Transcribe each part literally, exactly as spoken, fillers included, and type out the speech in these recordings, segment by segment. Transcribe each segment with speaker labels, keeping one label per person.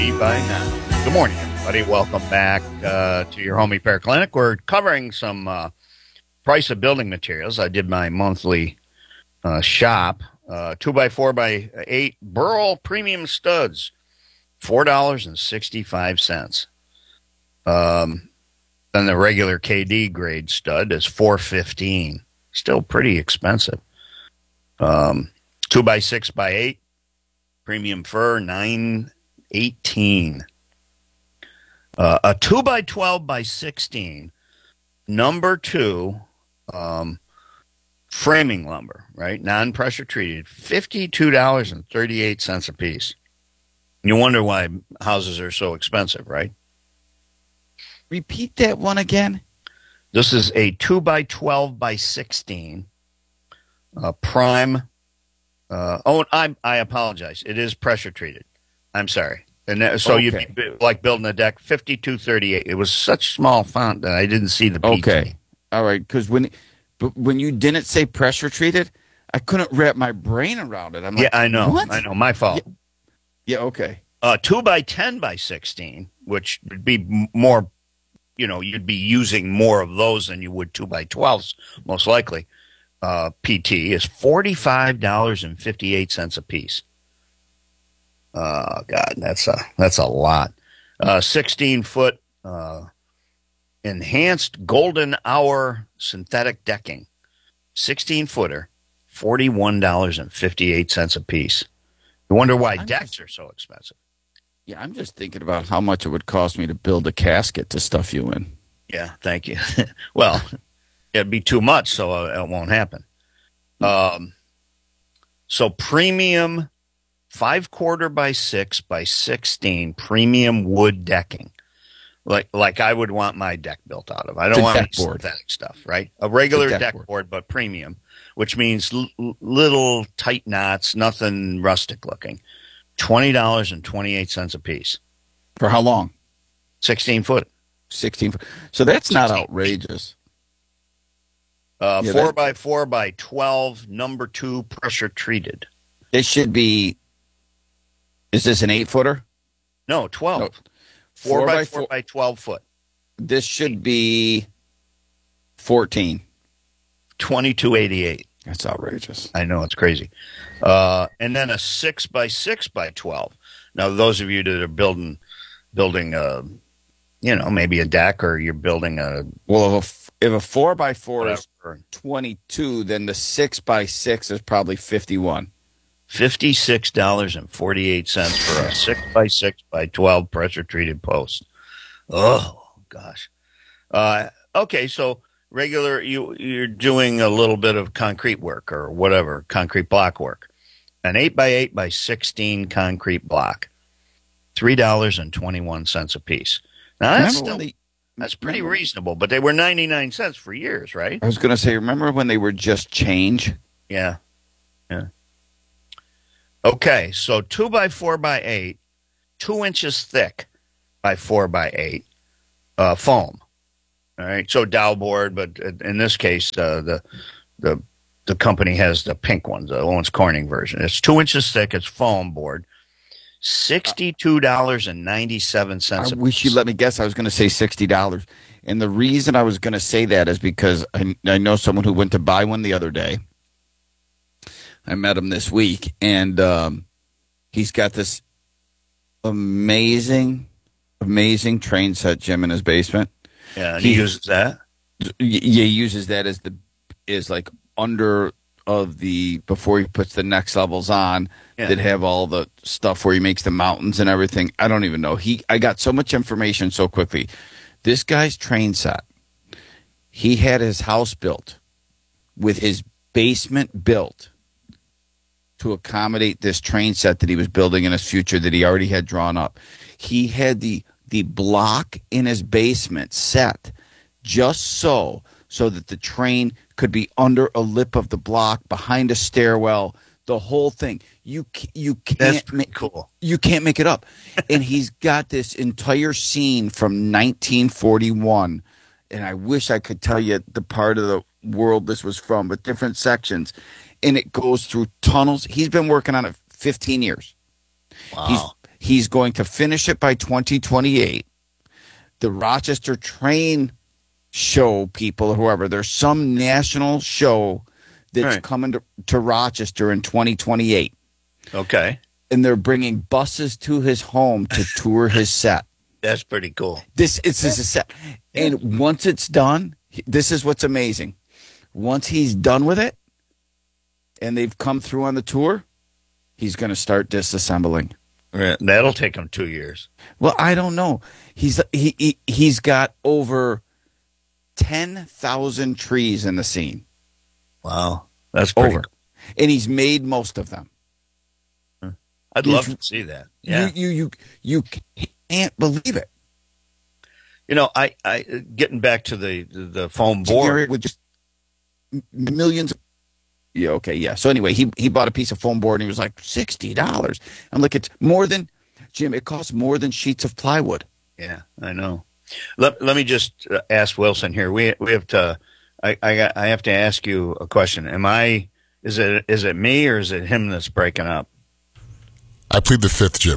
Speaker 1: By now. Good morning, everybody. Welcome back uh, to your home repair clinic. We're covering some uh, price of building materials. I did my monthly uh, shop. Uh, two by four by eight Burl premium studs, four dollars and sixty five cents. Um, then the regular K D grade stud is four fifteen. Still pretty expensive. Um, two by six by eight premium fir nine eighteen. Uh, a two by twelve by sixteen, number two, um, framing lumber, right? Non-pressure treated, fifty-two dollars and thirty-eight cents a piece. You wonder why houses are so expensive, right?
Speaker 2: Repeat that one again.
Speaker 1: This is a two by twelve by sixteen, uh, prime. Uh, oh, I, I apologize. It is pressure treated. I'm sorry. And that, so okay. You'd be like building a deck, fifty-two thirty-eight. It was such small font that I didn't see the P T.
Speaker 2: Okay. All right. Because when, but when you didn't say pressure treated, I couldn't wrap my brain around it. I'm like,
Speaker 1: yeah, I know.
Speaker 2: What?
Speaker 1: I know. My fault.
Speaker 2: Yeah, yeah okay.
Speaker 1: Uh, two by ten by sixteen, which would be more, you know, you'd be using more of those than you would two by twelves, most likely. Uh, P T is forty-five dollars and fifty-eight cents a piece. Oh God, that's a that's a lot. Uh, sixteen foot uh, enhanced golden hour synthetic decking, sixteen footer, forty one dollars and fifty eight cents a piece. You wonder why I'm decks just, are so expensive.
Speaker 2: Yeah, I'm just thinking about how much it would cost me to build a casket to stuff you in.
Speaker 1: Yeah, thank you. Well, it'd be too much, so it won't happen. Um, so premium. Five quarter by six by sixteen premium wood decking, like like I would want my deck built out of. I don't want any synthetic stuff, right? A regular deck, deck board. board, but premium, which means l- little tight knots, nothing rustic looking. Twenty dollars and twenty eight cents a piece.
Speaker 2: For how long?
Speaker 1: Sixteen foot.
Speaker 2: Sixteen foot. So that's not outrageous.
Speaker 1: Uh, yeah, four that, by four by twelve, number two, pressure treated.
Speaker 2: It should be. Is this an eight footer?
Speaker 1: No, twelve. No. Four, four by, by four, four by twelve foot.
Speaker 2: This should be fourteen.
Speaker 1: Twenty two eighty eight.
Speaker 2: That's outrageous.
Speaker 1: I know, it's crazy. Uh, and then a six by six by twelve. Now, those of you that are building, building a, you know, maybe a deck, or you're building a.
Speaker 2: Well, if a, if a four by four whatever. is twenty two, then the six by six is probably fifty one.
Speaker 1: fifty-six dollars and forty-eight cents for a six by six by twelve pressure treated post. Oh gosh. Uh, okay, so regular you you're doing a little bit of concrete work or whatever, concrete block work. An eight by eight by sixteen concrete block, three dollars and twenty-one cents a piece. Now that's still, they, that's pretty remember, reasonable, but they were ninety-nine cents for years, right?
Speaker 2: I was going to say, remember when they were just change?
Speaker 1: Yeah. Yeah. Okay, so two by four by eight, two inches thick by four by eight, uh, foam. All right, so Dow board, but in this case, uh, the the the company has the pink one, the Owens Corning version. It's two inches thick. It's foam board, sixty-two dollars and ninety-seven cents.
Speaker 2: I wish you let me guess. I was going to say sixty dollars, and the reason I was going to say that is because I I know someone who went to buy one the other day. I met him this week, and um, he's got this amazing, amazing train set, Jim, in his basement.
Speaker 1: Yeah, and he, he uses that.
Speaker 2: Yeah, he uses that as the is like under of the before he puts the next levels on yeah. that have all the stuff where he makes the mountains and everything. I don't even know. He I got so much information so quickly. This guy's train set. He had his house built with his basement built to accommodate this train set that he was building in his future that he already had drawn up. He had the the block in his basement set just so so that the train could be under a lip of the block, behind a stairwell, the whole thing. You you can't make
Speaker 1: cool.
Speaker 2: You can't make it up. And he's got this entire scene from nineteen forty-one, and I wish I could tell you the part of the world this was from, but different sections. And it goes through tunnels. He's been working on it fifteen years.
Speaker 1: Wow.
Speaker 2: He's He's going to finish it by twenty twenty-eight. The Rochester Train Show people, or whoever, there's some national show that's
Speaker 1: right.
Speaker 2: coming to, to Rochester in twenty twenty-eight.
Speaker 1: Okay.
Speaker 2: And they're bringing buses to his home to tour his set.
Speaker 1: That's pretty cool.
Speaker 2: This it's his set. And once it's done, this is what's amazing. Once he's done with it and they've come through on the tour, he's going to start disassembling.
Speaker 1: Right. That'll take him two years.
Speaker 2: Well, I don't know. He's he, he he's got over ten thousand trees in the scene.
Speaker 1: Wow. That's pretty
Speaker 2: over.
Speaker 1: Cool.
Speaker 2: And he's made most of them.
Speaker 1: I'd love to see that. Yeah.
Speaker 2: You, you, you, you can't believe it.
Speaker 1: You know, I, I getting back to the, the foam board.
Speaker 2: With just millions. Of, yeah, okay, yeah. So anyway, he, he bought a piece of foam board and he was like, sixty dollars. I'm like, it's more than, Jim, it costs more than sheets of plywood.
Speaker 1: Yeah, I know. Let, let me just ask Wilson here. We we have to, I, I, got, I have to ask you a question. Am I, is it is it me or is it him that's breaking up?
Speaker 3: I plead the fifth, Jim.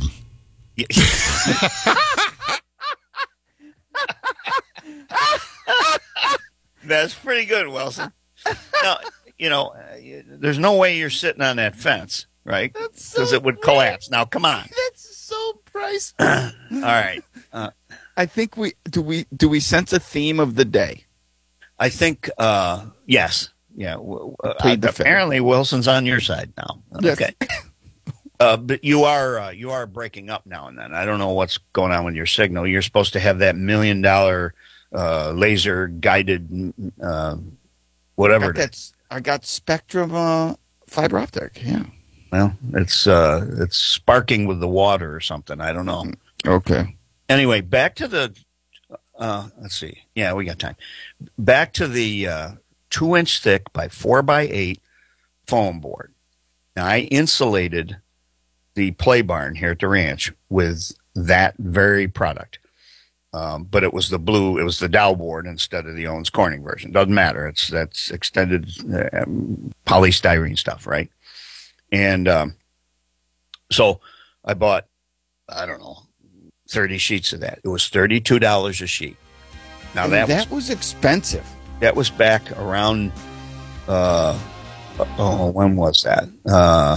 Speaker 1: That's pretty good, Wilson. Now, you know, uh, there's no way you're sitting on that fence, right? Because so it would collapse. Now, come on.
Speaker 2: That's so priceless.
Speaker 1: All right. Uh,
Speaker 2: I think we do. We do we sense a theme of the day?
Speaker 1: I think uh, yes. Yeah. Uh, apparently, Wilson's on your side now. Okay. Yes. Uh, but you are uh, you are breaking up now and then. I don't know what's going on with your signal. You're supposed to have that million dollar uh, laser guided uh, whatever.
Speaker 2: I got, that, I got Spectrum uh, fiber optic. Yeah.
Speaker 1: Well, it's uh, it's sparking with the water or something. I don't know.
Speaker 2: Okay.
Speaker 1: Anyway, back to the. Uh, let's see. Yeah, we got time. Back to the uh, two inch thick by four by eight foam board. Now I insulated the play barn here at the ranch with that very product. Um, but it was the blue, it was the Dow board instead of the Owens Corning version. Doesn't matter. It's that's extended uh, um, polystyrene stuff, right? And um, so I bought, I don't know, thirty sheets of that. It was thirty-two dollars a sheet. Now that,
Speaker 2: that
Speaker 1: was,
Speaker 2: was expensive.
Speaker 1: That was back around, uh, oh, when was that? Uh,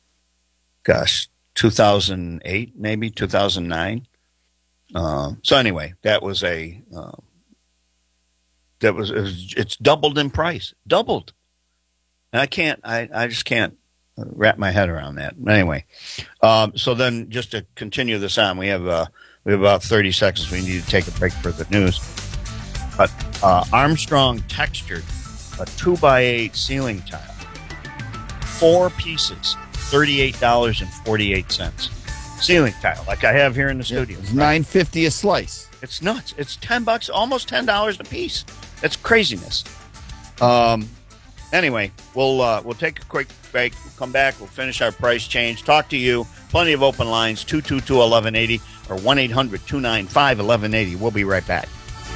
Speaker 1: Gosh, two thousand eight, maybe two thousand nine. Um, so anyway, that was a um, that was, it was it's doubled in price, doubled. And I can't, I, I just can't wrap my head around that. Anyway, um, so then just to continue this on, we have uh, we have about thirty seconds. We need to take a break for the news. But uh, Armstrong textured a two by eight ceiling tile, four pieces. thirty-eight dollars and forty-eight cents. Ceiling tile, like I have here in the studio.
Speaker 2: It's nine fifty a slice.
Speaker 1: It's nuts. It's ten bucks, almost ten dollars a piece. That's craziness. Um. Anyway, we'll uh, we'll take a quick break. We'll come back. We'll finish our price change. Talk to you. Plenty of open lines. two two two, eleven eighty or one eight hundred, two nine five, eleven eighty. We'll be right back.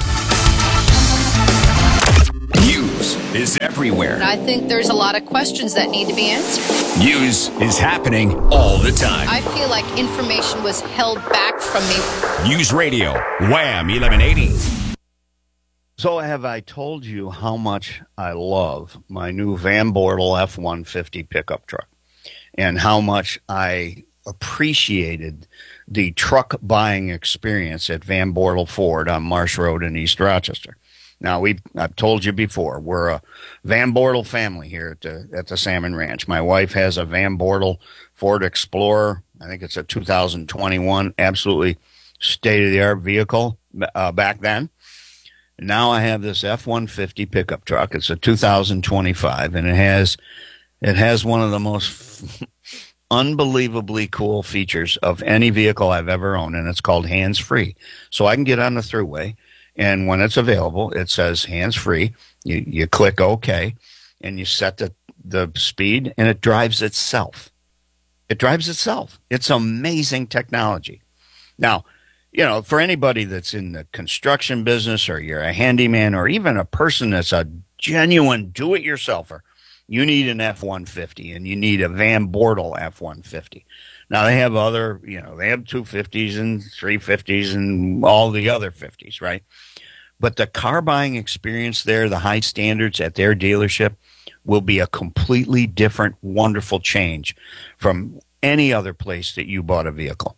Speaker 4: News is everywhere.
Speaker 5: And I think there's a lot of questions that need to be answered.
Speaker 4: News is happening all the time.
Speaker 5: I feel like information was held back from me.
Speaker 4: News Radio, Wham eleven eighty.
Speaker 1: So have I told you how much I love my new Van Bortle F one fifty pickup truck and how much I appreciated the truck buying experience at Van Bortle Ford on Marsh Road in East Rochester. Now, we I've told you before, we're a Van Bortle family here at the at the Salmon Ranch. My wife has a Van Bortle Ford Explorer. I think it's a two thousand twenty-one, absolutely state-of-the-art vehicle uh, back then. Now I have this F one fifty pickup truck. It's a two thousand twenty-five, and it has it has one of the most unbelievably cool features of any vehicle I've ever owned, and it's called hands-free. So I can get on the thruway. And when it's available, it says hands-free. You you click OK, and you set the, the speed, and it drives itself. It drives itself. It's amazing technology. Now, you know, for anybody that's in the construction business or you're a handyman or even a person that's a genuine do-it-yourselfer, you need an F one fifty, and you need a Van Bortle F one fifty. Now they have other, you know, they have two fifties and three fifties and all the other fifties, right? But the car buying experience there, the high standards at their dealership, will be a completely different, wonderful change from any other place that you bought a vehicle.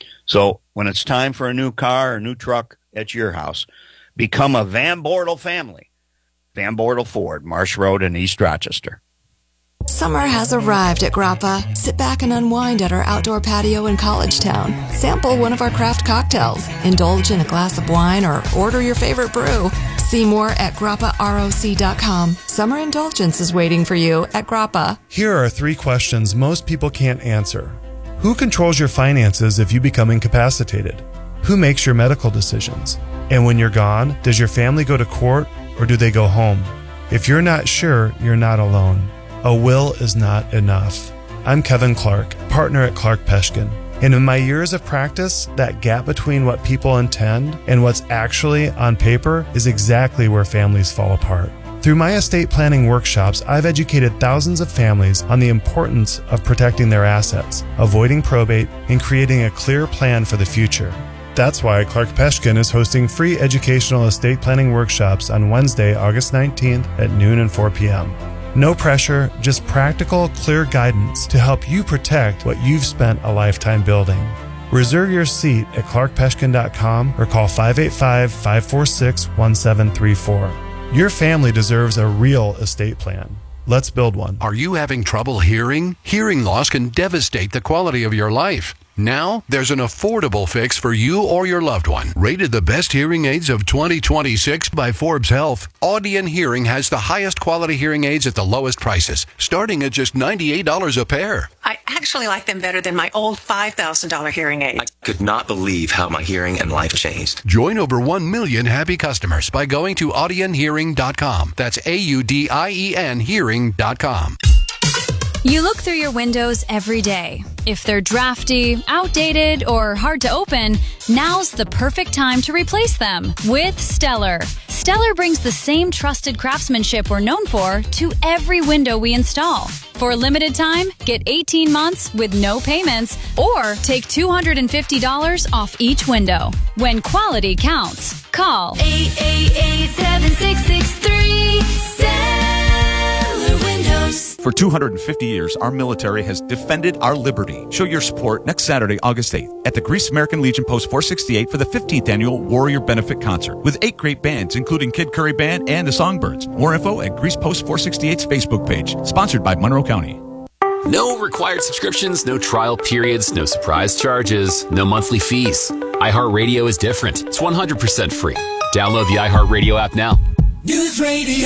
Speaker 1: So when it's time for a new car or new truck at your house, become a Van Bortle family. Van Bortle Ford, Marsh Road in East Rochester.
Speaker 6: Summer has arrived at Grappa. Sit back and unwind at our outdoor patio in College Town. Sample one of our craft cocktails. Indulge in a glass of wine or order your favorite brew. See more at grappa roc dot com. Summer indulgence is waiting for you at Grappa.
Speaker 7: Here are three questions most people can't answer. Who controls your finances if you become incapacitated? Who makes your medical decisions? And when you're gone, does your family go to court or do they go home? If you're not sure, you're not alone. A will is not enough. I'm Kevin Clark, partner at Clark Peshkin. And in my years of practice, that gap between what people intend and what's actually on paper is exactly where families fall apart. Through my estate planning workshops, I've educated thousands of families on the importance of protecting their assets, avoiding probate, and creating a clear plan for the future. That's why Clark Peshkin is hosting free educational estate planning workshops on Wednesday, August nineteenth at noon and four p.m. No pressure, just practical, clear guidance to help you protect what you've spent a lifetime building. Reserve your seat at clark peshkin dot com or call five eight five, five four six, one seven three four. Your family deserves a real estate plan. Let's build one.
Speaker 8: Are you having trouble hearing? Hearing loss can devastate the quality of your life. Now, there's an affordable fix for you or your loved one. Rated the best hearing aids of twenty twenty-six by Forbes Health, Audion Hearing has the highest quality hearing aids at the lowest prices, starting at just ninety-eight dollars a pair.
Speaker 9: I actually like them better than my old five thousand dollars hearing aid.
Speaker 10: I could not believe how my hearing and life changed.
Speaker 8: Join over one million happy customers by going to audion hearing dot com. That's A U D I E N hearing dot com.
Speaker 11: You look through your windows every day. If they're drafty, outdated, or hard to open, now's the perfect time to replace them with Stellar. Stellar brings the same trusted craftsmanship we're known for to every window we install. For a limited time, get eighteen months with no payments or take two hundred fifty dollars off each window. When quality counts, call eight eight eight, seven six six three, Stellar Windows.
Speaker 12: For two hundred fifty years, our military has defended our liberty. Show your support next Saturday, August eighth, at the Greece American Legion Post four sixty-eight for the fifteenth Annual Warrior Benefit Concert with eight great bands, including Kid Curry Band and the Songbirds. More info at Greece Post four sixty-eight's Facebook page. Sponsored by Monroe County.
Speaker 13: No required subscriptions, no trial periods, no surprise charges, no monthly fees. iHeartRadio is different. It's one hundred percent free. Download the iHeartRadio app now.
Speaker 14: News Radio.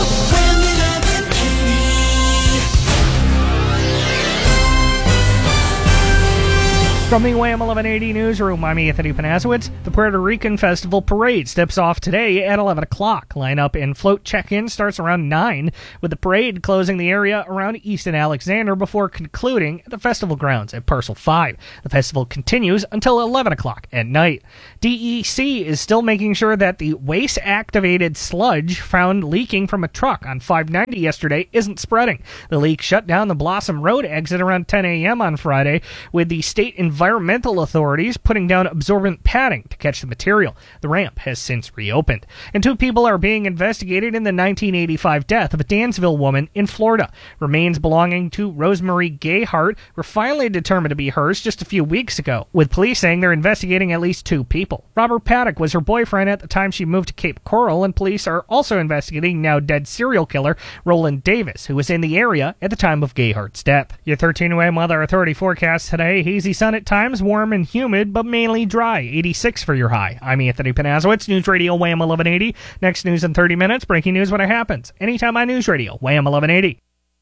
Speaker 15: From the Wham eleven eighty newsroom, I'm Anthony Panasowitz. The Puerto Rican Festival Parade steps off today at eleven o'clock. Lineup and float check-in starts around nine, with the parade closing the area around Easton Alexander before concluding at the festival grounds at Parcel five. The festival continues until eleven o'clock at night. D E C is still making sure that the waste-activated sludge found leaking from a truck on five ninety yesterday isn't spreading. The leak shut down the Blossom Road exit around ten a.m. on Friday, with the state environmental authorities putting down absorbent padding to catch the material. The ramp has since reopened. And two people are being investigated in the nineteen eighty-five death of a Dansville woman in Florida. Remains belonging to Rosemary Gayhart were finally determined to be hers just a few weeks ago, with police saying they're investigating at least two people. Robert Paddock was her boyfriend at the time she moved to Cape Coral, and police are also investigating now dead serial killer Roland Davis, who was in the area at the time of Gayhart's death. Your thirteen A M Weather Authority forecast today: hazy sun at times, warm and humid, but mainly dry. eighty-six for your high. I'm Anthony Panasowitz, News Radio Wham eleven eighty. Next news in thirty minutes, breaking news when it happens. Anytime on News Radio Wham eleven eighty.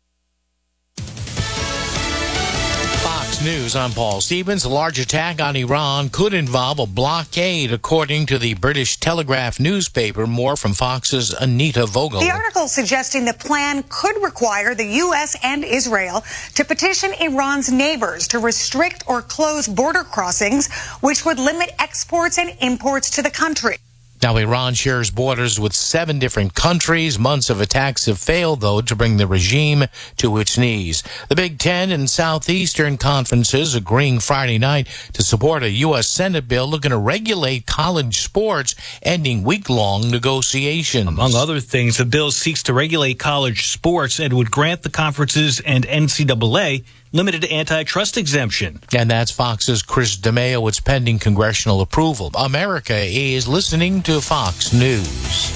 Speaker 16: Fox News, I'm Paul Stevens. A large attack on Iran could involve a blockade, according to the British Telegraph newspaper. More from Fox's Anita Vogel.
Speaker 17: The article suggesting the plan could require the U S and Israel to petition Iran's neighbors to restrict or close border crossings, which would limit exports and imports to the country.
Speaker 16: Now, Iran shares borders with seven different countries. Months of attacks have failed, though, to bring the regime to its knees. The Big Ten and Southeastern conferences agreeing Friday night to support a U S Senate bill looking to regulate college sports, ending week-long negotiations.
Speaker 14: Among other things, the bill seeks to regulate college sports and would grant the conferences and N C double A limited antitrust exemption.
Speaker 16: And that's Fox's Chris DeMeo. It's pending congressional approval. America is listening to Fox News.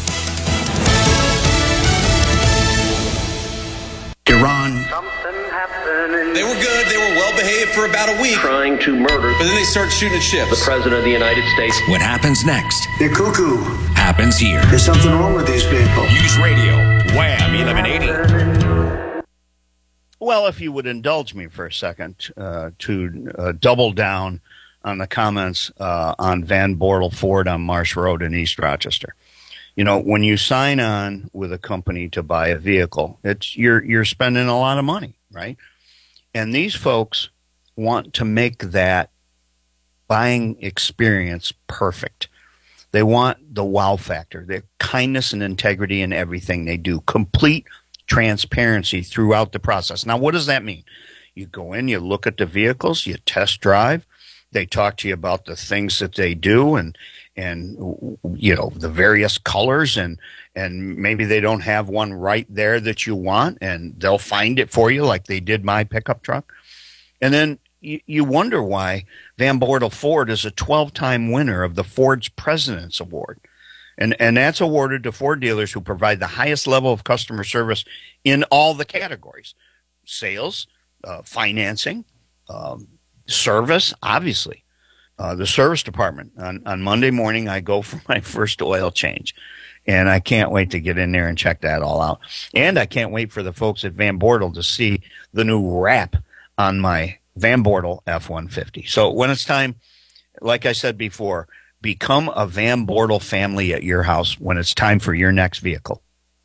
Speaker 18: Iran. They were good. They were well behaved for about a week.
Speaker 19: Trying to murder.
Speaker 18: But then they start shooting at ships.
Speaker 19: The President of the United States.
Speaker 4: What happens next?
Speaker 20: They're cuckoo.
Speaker 4: Happens here.
Speaker 20: There's something wrong with these people.
Speaker 4: News Radio, Wham eleven eighty.
Speaker 1: Well, if you would indulge me for a second uh, to uh, double down on the comments uh, on Van Bortle Ford on Marsh Road in East Rochester. You know, when you sign on with a company to buy a vehicle, it's you're you're spending a lot of money, right? And these folks want to make that buying experience perfect. They want the wow factor, their kindness and integrity in everything they do, complete transparency throughout the process. Now, what does that mean? You go in, you look at the vehicles, you test drive. They talk to you about the things that they do and, and you know, the various colors, and, and maybe they don't have one right there that you want, and they'll find it for you like they did my pickup truck. And then you, you wonder why Van Bortle Ford is a twelve-time winner of the Ford's President's Award. And and that's awarded to Ford dealers who provide the highest level of customer service in all the categories: sales, uh, financing, um, service, obviously. Uh, the service department. On, on Monday morning, I go for my first oil change. And I can't wait to get in there and check that all out. And I can't wait for the folks at Van Bortle to see the new wrap on my Van Bortle F one fifty. So when it's time, like I said before, become a Van Bortle family at your house when it's time for your next vehicle.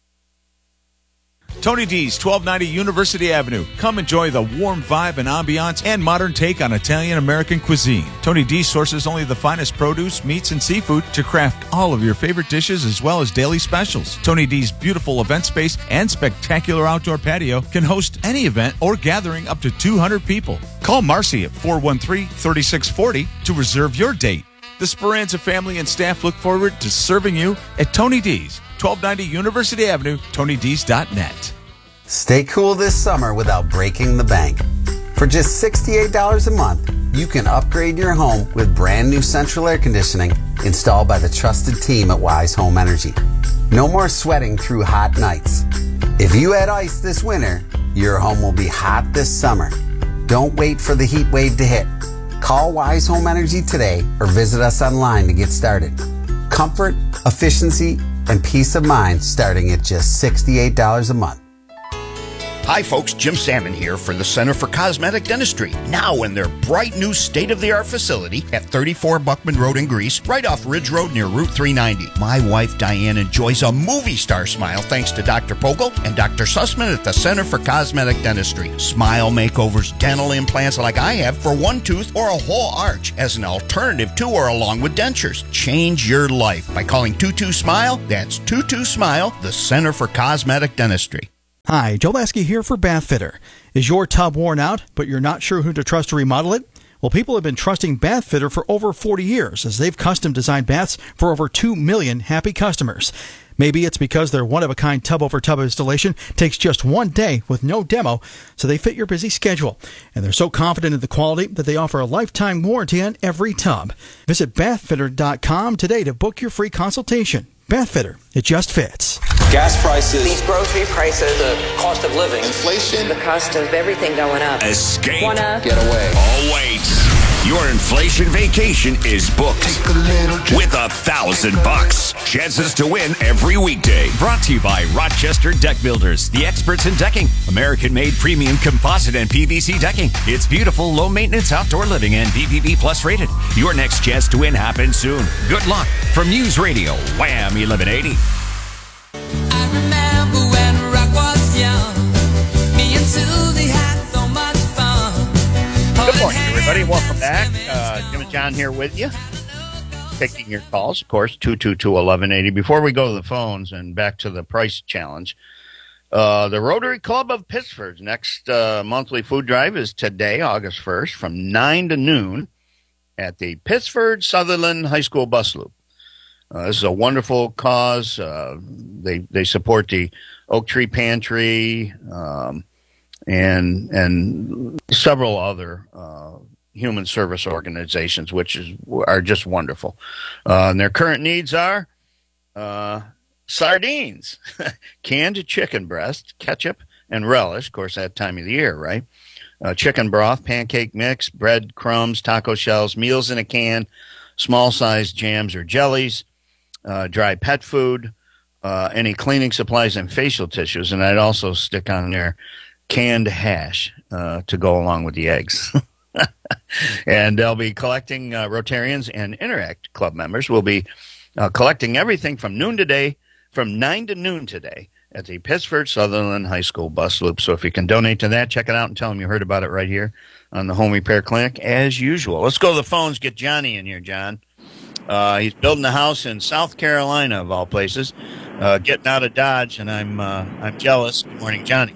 Speaker 12: Tony D's, twelve ninety University Avenue. Come enjoy the warm vibe and ambiance and modern take on Italian-American cuisine. Tony D sources only the finest produce, meats, and seafood to craft all of your favorite dishes as well as daily specials. Tony D's beautiful event space and spectacular outdoor patio can host any event or gathering up to two hundred people. Call Marcy at four one three, three six four zero to reserve your date. The Speranza family and staff look forward to serving you at Tony D's, twelve ninety University Avenue, tony d's dot net.
Speaker 21: Stay cool this summer without breaking the bank. For just sixty-eight dollars a month, you can upgrade your home with brand new central air conditioning installed by the trusted team at Wise Home Energy. No more sweating through hot nights. If you had ice this winter, your home will be hot this summer. Don't wait for the heat wave to hit. Call Wise Home Energy today or visit us online to get started. Comfort, efficiency, and peace of mind starting at just sixty-eight dollars a month.
Speaker 1: Hi, folks. Jim Salmon here for the Center for Cosmetic Dentistry. Now in their bright new state-of-the-art facility at thirty-four Buckman Road in Greece, right off Ridge Road near Route three ninety. My wife, Diane, enjoys a movie star smile thanks to Doctor Pogel and Doctor Sussman at the Center for Cosmetic Dentistry. Smile makeovers, dental implants like I have for one tooth or a whole arch as an alternative to or along with dentures. Change your life by calling two two SMILE. That's two two SMILE, the Center for Cosmetic Dentistry.
Speaker 22: Hi, Joe Lasky here for Bath Fitter. Is your tub worn out, but you're not sure who to trust to remodel it? Well, people have been trusting Bath Fitter for over forty years as they've custom designed baths for over two million happy customers. Maybe it's because their one-of-a-kind tub-over-tub installation takes just one day with no demo, so they fit your busy schedule. And they're so confident in the quality that they offer a lifetime warranty on every tub. Visit bath fitter dot com today to book your free consultation. Bath Fitter, it just fits.
Speaker 23: Gas prices,
Speaker 24: these grocery prices,
Speaker 23: the cost of living,
Speaker 24: inflation, the cost of everything going up.
Speaker 4: Escape.
Speaker 24: Wanna
Speaker 23: get away.
Speaker 4: Oh, wait. Your inflation vacation is booked with a thousand bucks. Chances to win every weekday. Brought to you by Rochester Deck Builders, the experts in decking. American-made premium composite and P V C decking. It's beautiful, low-maintenance outdoor living and B B B Plus rated. Your next chance to win happens soon. Good luck. From News Radio, Wham eleven eighty.
Speaker 25: I remember when rock was young. Me and Susie had so much fun.
Speaker 1: Good morning, everybody. Welcome back. Uh, Jim and John here with you. taking your calls, of course, two two two, one one eight zero. Before we go to the phones and back to the price challenge, uh, the Rotary Club of Pittsford's next uh, monthly food drive is today, August first, from nine to noon at the Pittsford Sutherland High School bus loop. Uh, this is a wonderful cause. Uh, they they support the Oak Tree Pantry um, and and several other uh, human service organizations, which is are just wonderful. Uh, and their current needs are uh, sardines, canned chicken breast, ketchup, and relish. Of course, that time of the year, right? Uh, chicken broth, pancake mix, bread crumbs, taco shells, meals in a can, small-sized jams or jellies, uh, dry pet food, uh, any cleaning supplies and facial tissues. And I'd also stick on there canned hash uh, to go along with the eggs. And they'll be collecting, uh, Rotarians and Interact Club members will be uh, collecting everything from noon today, from nine to noon today at the Pittsford Sutherland High School bus loop. So if you can donate to that, check it out and tell them you heard about it right here on the Home Repair Clinic as usual. Let's go to the phones, get Johnny in here, John. Uh, he's building a house in South Carolina, of all places, uh, getting out of Dodge, and I'm uh, I'm jealous. Good morning, Johnny.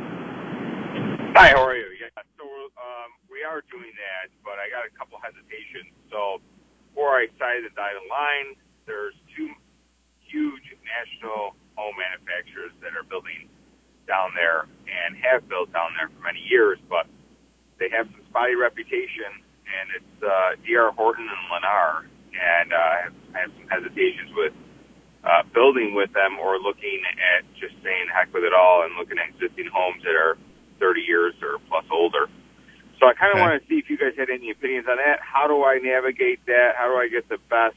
Speaker 2: Hi, how are you? Yeah, so um, we are doing that, but I got a couple hesitations. So before I decided the dotted line, there's two huge national home manufacturers that are building down there and have built down there for many years, but they have some spotty reputation, and it's uh, D R Horton and Lennar. And uh, I, have, I have some hesitations with uh, building with them or looking at just saying heck with it all and looking at existing homes that are thirty years or plus older. So I kind of okay. want to see if you guys had any opinions on that. How do I navigate that? How do I get the best,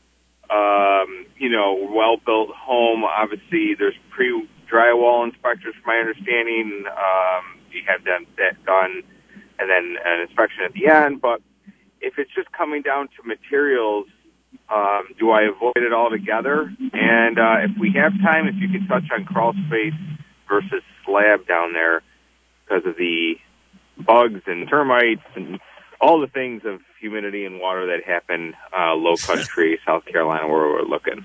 Speaker 2: um, you know, well-built home? Obviously, there's pre-drywall inspectors, from my understanding. Um, you have them that done and then an inspection at the end, but if it's just coming down to materials, um, do I avoid it altogether? And uh, if we have time, if you could touch on crawl space versus slab down there because of the bugs and termites and all the things of humidity and water that happen uh, low country, South Carolina, where we're looking.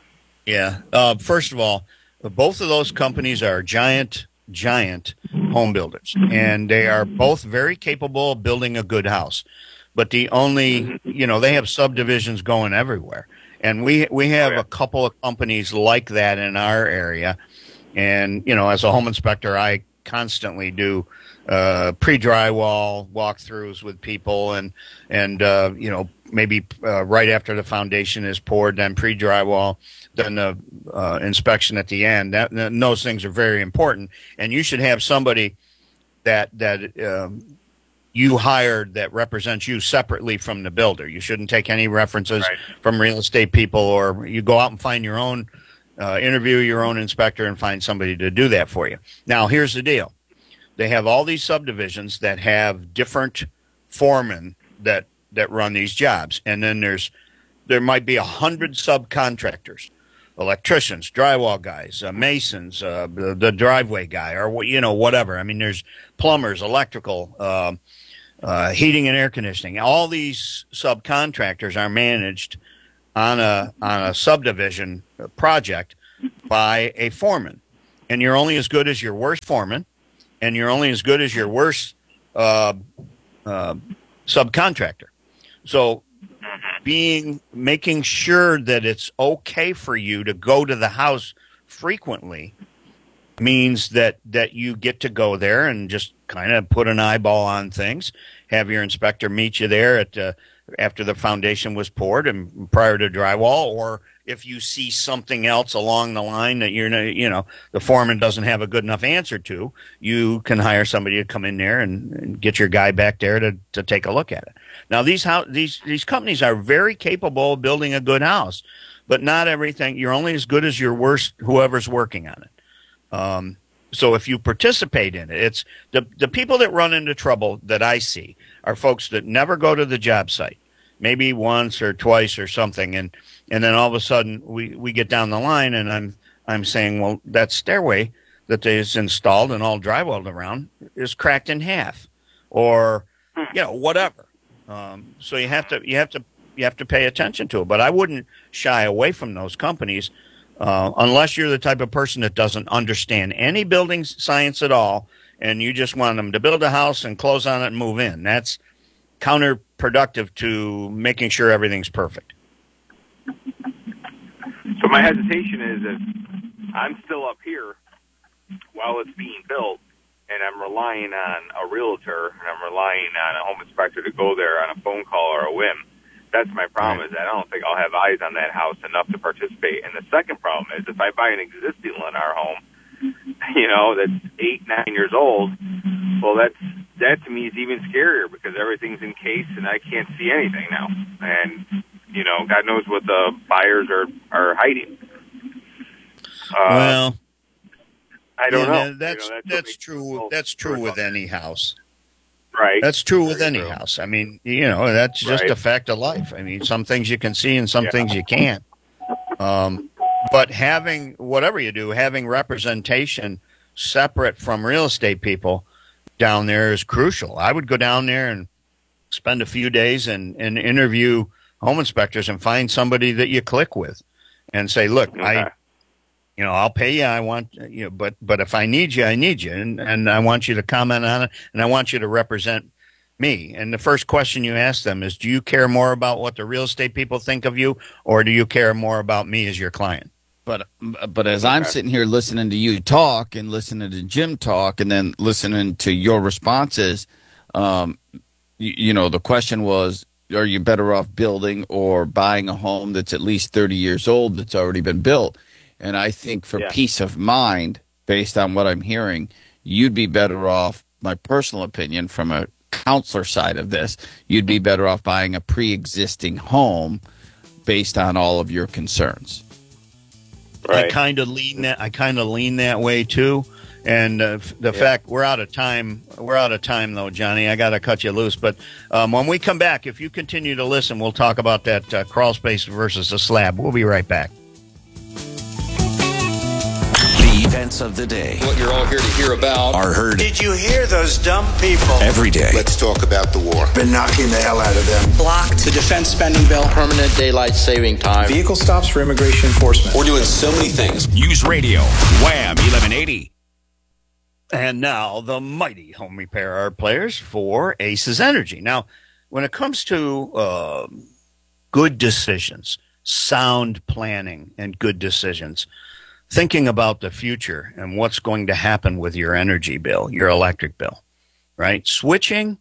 Speaker 1: Yeah. Uh, first of all, both of those companies are giant, giant home builders, and they are both very capable of building a good house. But the only, you know, they have subdivisions going everywhere. And we we have oh, yeah. a couple of companies like that in our area. And, you know, as a home inspector, I constantly do uh, pre-drywall walkthroughs with people and, and uh, you know, maybe uh, right after the foundation is poured, then pre-drywall, then the uh, inspection at the end. That, and those things are very important. And you should have somebody that that um, you hired that represents you separately from the builder. You shouldn't take any references right. from real estate people, or you go out and find your own, uh, interview your own inspector and find somebody to do that for you. Now, here's the deal. They have all these subdivisions that have different foremen that, that run these jobs. And then there's, there might be a hundred subcontractors, electricians, drywall guys, uh, masons, uh, the, the driveway guy, or, you know, whatever. I mean, there's plumbers, electrical, uh, uh, heating and air conditioning. All these subcontractors are managed on a on a subdivision project by a foreman. And you're only as good as your worst foreman, and you're only as good as your worst uh, uh, subcontractor. So being making sure that it's okay for you to go to the house frequently means that that you get to go there and just kind of put an eyeball on things, have your inspector meet you there at uh, after the foundation was poured and prior to drywall, or if you see something else along the line that you're you know the foreman doesn't have a good enough answer to, you can hire somebody to come in there and, and get your guy back there to to take a look at it. Now these house these these companies are very capable of building a good house, but not everything. You're only as good as your worst whoever's working on it. Um, so if you participate in it, it's the the people that run into trouble that I see are folks that never go to the job site, maybe once or twice or something, and and then all of a sudden we, we get down the line and I'm I'm saying, well, that stairway that is installed and all drywalled around is cracked in half, or you know whatever. Um, so you have to you have to you have to pay attention to it. But I wouldn't shy away from those companies uh, unless you're the type of person that doesn't understand any building science at all, and you just want them to build a house and close on it and move in. That's counterproductive to making sure everything's perfect.
Speaker 2: So my hesitation is if I'm still up here while it's being built, and I'm relying on a realtor, and I'm relying on a home inspector to go there on a phone call or a whim. That's my problem, is I don't think I'll have eyes on that house enough to participate. And the second problem is if I buy an existing Lennar home, you know, that's eight, nine years old, well, that's that to me is even scarier because everything's encased and I can't see anything now. And, you know, God knows what the buyers are, are hiding. Uh,
Speaker 1: well,
Speaker 2: I don't
Speaker 1: yeah,
Speaker 2: know.
Speaker 1: That's
Speaker 2: you know, that's,
Speaker 1: that's true. That's true with any house.
Speaker 2: Right.
Speaker 1: That's true with
Speaker 2: Very
Speaker 1: any
Speaker 2: true.
Speaker 1: house. I mean, you know, that's just
Speaker 2: Right.
Speaker 1: a fact of life. I mean, some things you can see and some
Speaker 2: Yeah.
Speaker 1: things you can't. Um, but having, whatever you do, having representation separate from real estate people down there is crucial. I would go down there and spend a few days and, and interview home inspectors and find somebody that you click with and say, look,
Speaker 2: Okay.
Speaker 1: I, you know, I'll pay you. I want, you know, but, but if I need you, I need you. And, and I want you to comment on it and I want you to represent me. And the first question you ask them is, do you care more about what the real estate people think of you, or do you care more about me as your client?
Speaker 3: But but as I'm sitting here listening to you talk and listening to Jim talk and then listening to your responses, um, you, you know, the question was, are you better off building or buying a home that's at least thirty years old that's already been built? And I think for
Speaker 2: Yeah.
Speaker 3: peace of mind, based on what I'm hearing, you'd be better off, my personal opinion from a counselor side of this, you'd be better off buying a pre-existing home based on all of your concerns.
Speaker 1: I kind of lean that. I kind of lean that way too. And uh, f- the fact we're out of time, we're out of time though, Johnny. I got to cut you loose. But um, when we come back, if you continue to listen, we'll talk about that uh, crawl space versus the slab. We'll be right back.
Speaker 4: The events of the day
Speaker 5: What you're all here to hear about
Speaker 4: are heard
Speaker 6: Did you hear those dumb people?
Speaker 4: every day.
Speaker 6: Let's talk about the war. Been knocking the hell out of them.
Speaker 24: Blocked
Speaker 6: The defense spending bill.
Speaker 10: Permanent daylight saving time.
Speaker 6: Vehicle stops for immigration enforcement.
Speaker 5: We're doing so many things.
Speaker 4: News Radio, Wham eleven eighty.
Speaker 1: And now the mighty home repair art players for Aces Energy. Now, when it comes to uh, good decisions, sound planning, and good decisions, thinking about the future and what's going to happen with your energy bill, your electric bill, right? Switching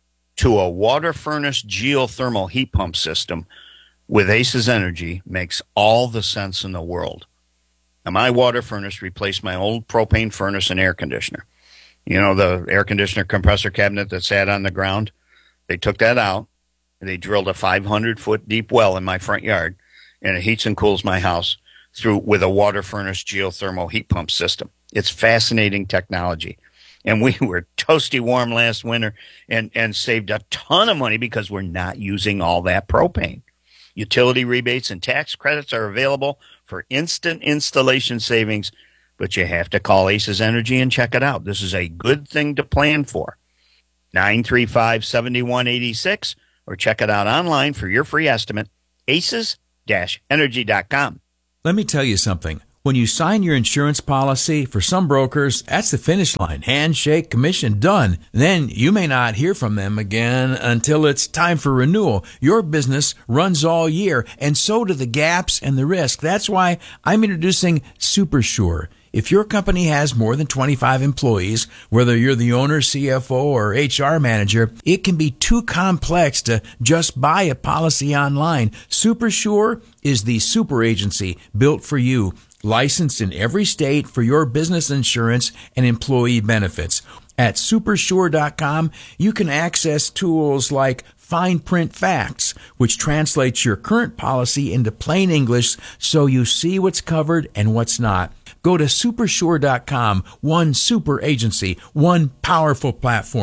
Speaker 1: to a water furnace geothermal heat pump system with Aces Energy makes all the sense in the world. Now, my water furnace replaced my old propane furnace and air conditioner. You know, the air conditioner compressor cabinet that sat on the ground, they took that out. They drilled a five hundred foot deep well in my front yard, and it heats and cools my house through with a water furnace geothermal heat pump system. It's fascinating technology. And we were toasty warm last winter and, and saved a ton of money because we're not using all that propane. Utility rebates and tax credits are available for instant installation savings, but you have to call Aces Energy and check it out. This is a good thing to plan for. nine three five, seven one eight six or check it out online for your free estimate, aces energy dot com.
Speaker 7: Let me tell you something. When you sign your insurance policy, for some brokers, that's the finish line. Handshake, commission, done. Then you may not hear from them again until it's time for renewal. Your business runs all year, and so do the gaps and the risk. That's why I'm introducing SuperSure. If your company has more than twenty-five employees, whether you're the owner, C F O, or H R manager, it can be too complex to just buy a policy online. SuperSure is the super agency built for you, licensed in every state for your business insurance and employee benefits. At supersure dot com, you can access tools like Fine Print Facts, which translates your current policy into plain English so you see what's covered and what's not. Go to supersure dot com, one super agency, one powerful platform.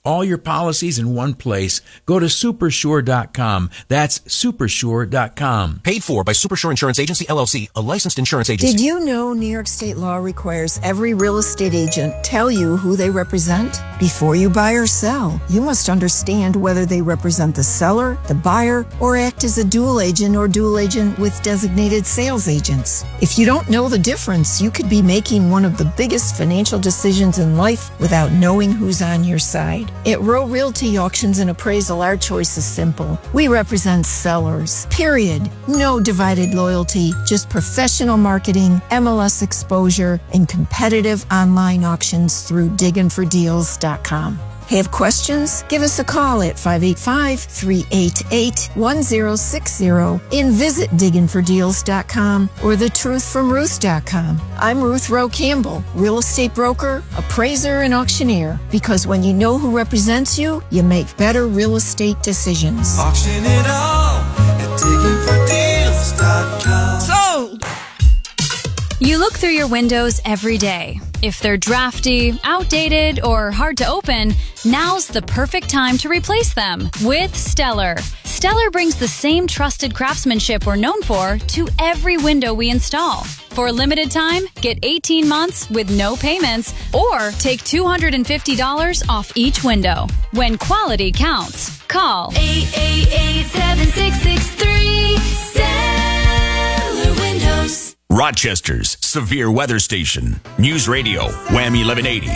Speaker 7: All your policies in one place. Go to supersure dot com. That's supersure dot com.
Speaker 8: Paid for by Supersure Insurance Agency, L L C, a licensed insurance agency.
Speaker 9: Did you know New York State law requires every real estate agent tell you who they represent? Before you buy or sell, you must understand whether they represent the seller, the buyer, or act as a dual agent or dual agent with designated sales agents. If you don't know the difference, you could be making one of the biggest financial decisions in life without knowing who's on your side. At Row Realty Auctions and Appraisal, our choice is simple. We represent sellers, period. No divided loyalty, just professional marketing, M L S exposure, and competitive online auctions through diggin for deals dot com. Have questions? Give us a call at five eight five, three eight eight, one zero six zero and visit diggin for deals dot com or the truth from ruth dot com. I'm Ruth Rowe Campbell, real estate broker, appraiser, and auctioneer. Because when you know who represents you, you make better real estate decisions.
Speaker 25: Auction it all at diggin for deals dot com. Sold!
Speaker 11: You look through your windows every day. If they're drafty, outdated, or hard to open, now's the perfect time to replace them with Stellar. Stellar brings the same trusted craftsmanship we're known for to every window we install. For a limited time, get eighteen months with no payments or take two hundred fifty dollars off each window. When quality counts, call
Speaker 25: eight eight eight, seven six six three, Stellar Windows.
Speaker 4: Rochester's Severe Weather Station. News Radio, Whammy eleven eighty.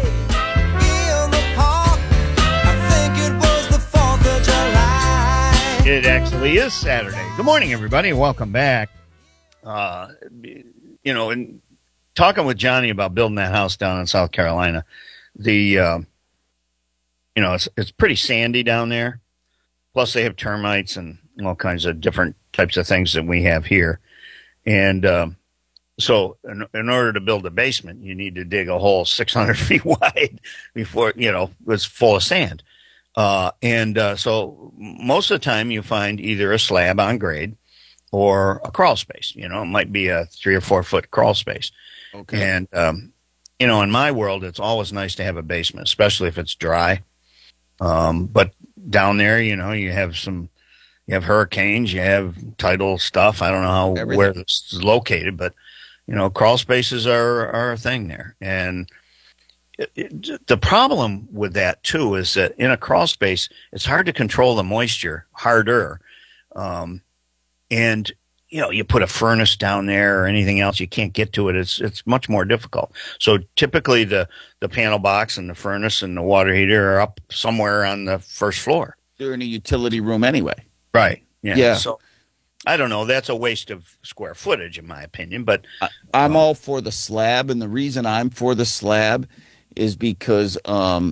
Speaker 1: It actually is Saturday. Good morning, everybody. Welcome back. Uh, you know, in talking with Johnny about building that house down in South Carolina, the uh, you know, it's it's pretty sandy down there. Plus, they have termites and all kinds of different types of things that we have here. And um, so in, in order to build a basement, you need to dig a hole six hundred feet wide before, you know, it's full of sand. Uh, and uh, so most of the time you find either a slab on grade or a crawl space. You know, it might be a three or four foot crawl space. Okay. And, um, you know, in my world, it's always nice to have a basement, especially if it's dry. Um, but down there, you know, you have some... You have hurricanes, you have tidal stuff. I don't know how Everything. where this is located, but, you know, crawl spaces are, are a thing there. And it, it, the problem with that, too, is that in a crawl space, it's hard to control the moisture, harder. Um, and, you know, you put a furnace down there or anything else, you can't get to it. It's it's much more difficult. So typically the, the panel box and the furnace and the water heater are up somewhere on the first floor.
Speaker 3: They're in a utility room anyway.
Speaker 1: Right. Yeah.
Speaker 3: yeah.
Speaker 1: So I don't know. That's a waste of square footage, in my opinion. But
Speaker 3: I, I'm um, all for the slab, and the reason I'm for the slab is because um,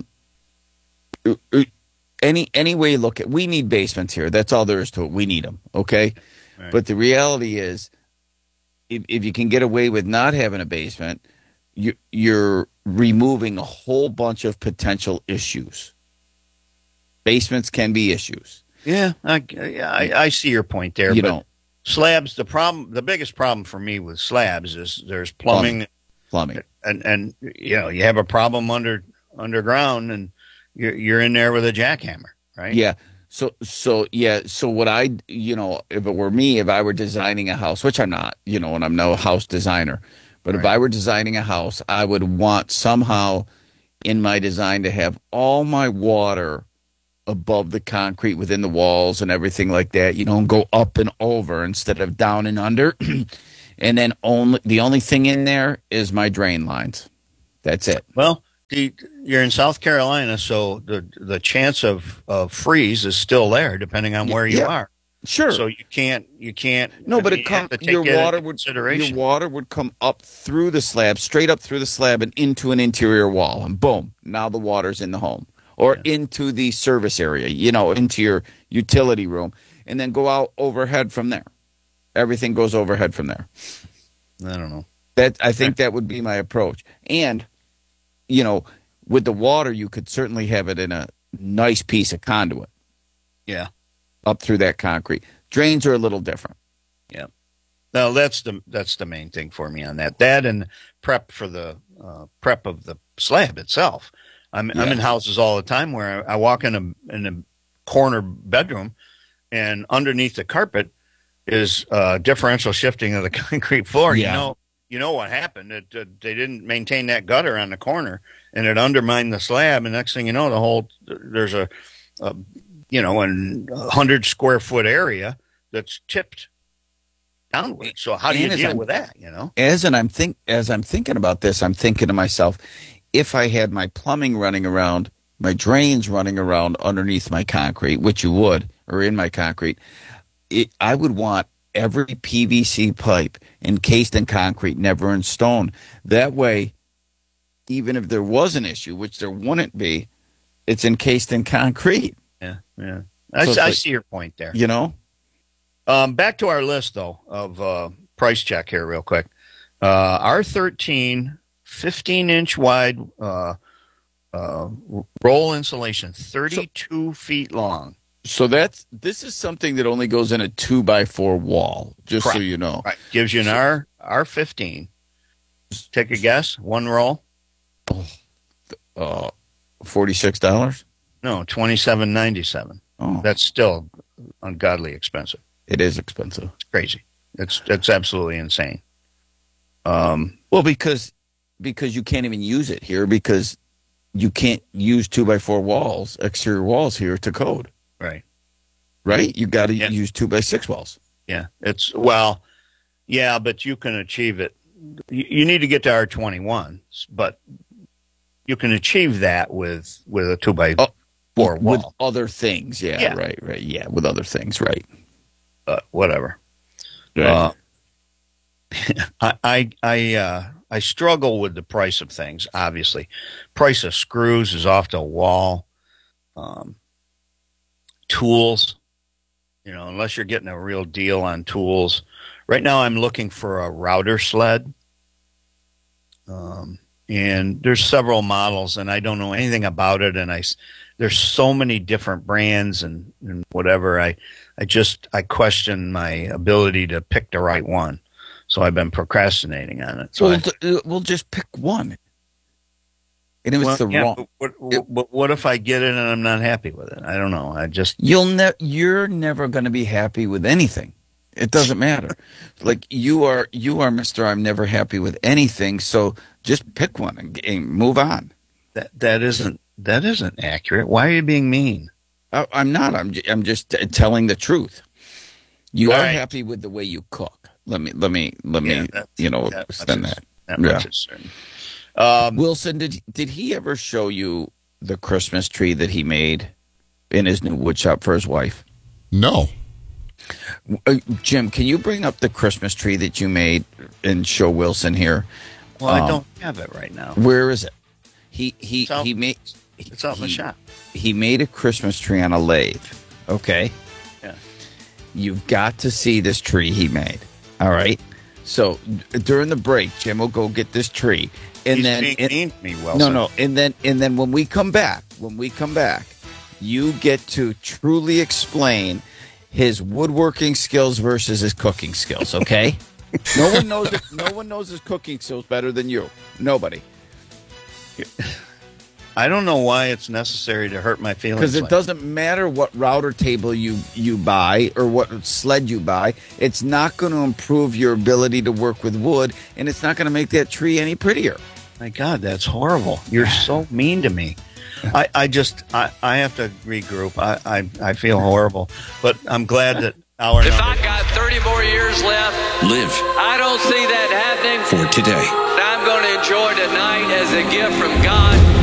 Speaker 3: any any way you look at, we need basements here. That's all there is to it. We need them. Okay. Right. But the reality is, if if you can get away with not having a basement, you you're removing a whole bunch of potential issues. Basements can be issues.
Speaker 1: Yeah, I, I, I see your point there.
Speaker 3: You
Speaker 1: but
Speaker 3: know,
Speaker 1: slabs. The problem, the biggest problem for me with slabs is there's plumbing,
Speaker 3: plumbing,
Speaker 1: and and you know you have a problem under underground, and you're you're in there with a jackhammer, right?
Speaker 3: Yeah. So so yeah. So what I you know if it were me, if I were designing a house, which I'm not, you know, and I'm no house designer, but right. if I were designing a house, I would want somehow in my design to have all my water above the concrete within the walls and everything like that, you know, and go up and over instead of down and under. And then only the only thing in there is my drain lines. That's it.
Speaker 1: Well, the, you're in South Carolina, so the the chance of, of freeze is still there, depending on where you
Speaker 3: yeah,
Speaker 1: are.
Speaker 3: Sure.
Speaker 1: So you can't you can't.
Speaker 3: No,
Speaker 1: I
Speaker 3: but
Speaker 1: mean,
Speaker 3: it comes.
Speaker 1: You
Speaker 3: your water would your water would come up through the slab, straight up through the slab, and into an interior wall, and boom, now the water's in the home. Or yeah. into the service area, you know, into your utility room, and then go out overhead from there. Everything goes overhead from there.
Speaker 1: I don't know.
Speaker 3: That I think that would be my approach. And, you know, with the water, you could certainly have it in a nice piece of conduit.
Speaker 1: Yeah.
Speaker 3: Up through that concrete. Drains are a little different.
Speaker 1: Yeah. No, that's the that's the main thing for me on that. That and prep for the uh, prep of the slab itself. I'm
Speaker 3: Yeah.
Speaker 1: I'm in houses all the time where I, I walk in a in a corner bedroom, and underneath the carpet is uh, differential shifting of the concrete floor.
Speaker 3: Yeah.
Speaker 1: You know, you know what happened? It, uh, they didn't maintain that gutter on the corner, and it undermined the slab. And next thing you know, the whole there's a, a you know, a hundred square foot area that's tipped downward. So how do you
Speaker 3: And as
Speaker 1: deal
Speaker 3: I'm-
Speaker 1: with that? You know,
Speaker 3: As and I'm think as I'm thinking about this, I'm thinking to myself, if I had my plumbing running around, my drains running around underneath my concrete, which you would, or in my concrete, it, I would want every P V C pipe encased in concrete, never in stone. That way, even if there was an issue, which there wouldn't be, it's encased in concrete.
Speaker 1: yeah, yeah. I,
Speaker 3: So it's
Speaker 1: I
Speaker 3: like-
Speaker 1: see your point there.
Speaker 3: You know?
Speaker 1: Um, back to our list, though, of uh, price check here real quick. Uh, R thirteen, fifteen-inch wide uh, uh, roll insulation, thirty-two feet long.
Speaker 3: So that's this is something that only goes in a two by four wall, just so
Speaker 1: Correct.
Speaker 3: you know.
Speaker 1: Right. Gives you an R, R fifteen. Take a guess. One roll?
Speaker 3: Uh, forty-six dollars?
Speaker 1: No, twenty-seven ninety-seven.
Speaker 3: Oh.
Speaker 1: That's still ungodly expensive.
Speaker 3: It is expensive.
Speaker 1: It's crazy. It's it's absolutely insane. Um,
Speaker 3: Well, because because you can't even use it here because you can't use two by four walls, exterior walls here to code.
Speaker 1: right.
Speaker 3: Right? You got to
Speaker 1: Yeah.
Speaker 3: use two by six walls.
Speaker 1: Yeah. It's, well, yeah, but you can achieve it. You, you need to get to R twenty-one, but you can achieve that with, with a two by
Speaker 3: Oh,
Speaker 1: four wall.
Speaker 3: With other things. Yeah,
Speaker 1: Yeah.
Speaker 3: right, right. Yeah, with other things, right.
Speaker 1: But whatever.
Speaker 3: Right.
Speaker 1: Uh, I I I, uh, I struggle with the price of things. Obviously, price of screws is off the wall. Um, tools, you know, unless you're getting a real deal on tools. Right now, I'm looking for a router sled, um, and there's several models, and I don't know anything about it. And I s- there's so many different brands and, and whatever. I I just I question my ability to pick the right one. So I've been procrastinating on it. So
Speaker 3: Well,
Speaker 1: I,
Speaker 3: th- uh, we'll just pick one. And if
Speaker 1: well,
Speaker 3: it's the
Speaker 1: yeah,
Speaker 3: wrong,
Speaker 1: but what, what, what if I get it and I'm not happy with it? I don't know. I just
Speaker 3: you'll ne- you're never going to be happy with anything. It doesn't matter. Like you are, you are Mister I'm never happy with anything. So just pick one and, and move on.
Speaker 1: that that isn't that isn't accurate. Why are you being mean?
Speaker 3: I, I'm not. I'm. j- I'm just t- telling the truth. You
Speaker 1: All
Speaker 3: are
Speaker 1: right.
Speaker 3: happy with the way you cook. Let me. Let me. Let
Speaker 1: Yeah,
Speaker 3: me.
Speaker 1: that's-
Speaker 3: You know,
Speaker 1: that
Speaker 3: extend
Speaker 1: much is-
Speaker 3: that.
Speaker 1: That
Speaker 3: Yeah.
Speaker 1: much is certain. Um,
Speaker 3: Wilson, did did he ever show you the Christmas tree that he made in his new wood shop for his wife?
Speaker 13: No.
Speaker 3: Uh, Jim, can you bring up the Christmas tree that you made and show Wilson here?
Speaker 1: well, I
Speaker 3: Um,
Speaker 1: don't have it right now.
Speaker 3: Where is it? He he
Speaker 1: It's out-
Speaker 3: he made.
Speaker 1: It's out in the
Speaker 3: he-
Speaker 1: shop.
Speaker 3: He made a Christmas tree on a lathe. Okay.
Speaker 1: Yeah.
Speaker 3: You've got to see this tree he made. All right. So d- during the break, Jim will go get this tree, and
Speaker 1: He's
Speaker 3: then
Speaker 1: being
Speaker 3: and-
Speaker 1: mean to me, Wilson.
Speaker 3: no, no, and then and then when we come back, when we come back, you get to truly explain his woodworking skills versus his cooking skills. Okay. no one knows. It, no one knows his cooking skills better than you. Nobody.
Speaker 1: I don't know why it's necessary to hurt my feelings.
Speaker 3: Because it
Speaker 1: like
Speaker 3: doesn't matter what router table you, you buy or what sled you buy. It's not going to improve your ability to work with wood, and it's not going to make that tree any prettier.
Speaker 1: My God, that's horrible. You're so mean to me. I, I just, I, I have to regroup. I, I, I feel horrible. But I'm glad that our
Speaker 18: If
Speaker 1: number,
Speaker 18: I got thirty more years left,
Speaker 4: Live
Speaker 18: I don't see that happening.
Speaker 4: for today.
Speaker 18: I'm going to enjoy tonight as a gift from God.